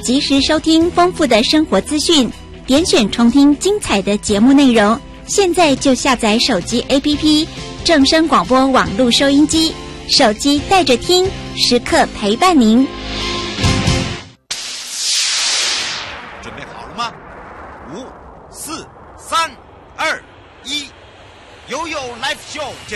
及时收听丰富的生活资讯，点选重听精彩的节目内容。现在就下载手机 APP 正声广播网络收音机，手机带着听，时刻陪伴您。 准备好了吗？5、4、3、2、1，悠悠 Live Show。